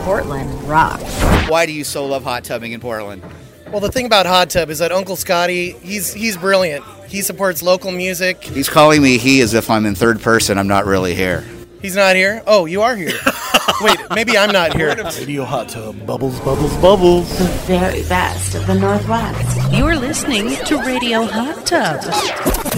Portland rocks. Why do you so love hot tubbing in Portland? Well, the thing about Hot Tub is that Uncle Scotty, he's brilliant. He supports local music. He's calling me he as if I'm in third person. I'm not really here. He's not here? Oh, you are here. Wait, maybe I'm not here. Radio Hot Tub. Bubbles, bubbles, bubbles. The very best of the Northwest. You're listening to Radio Hot Tub.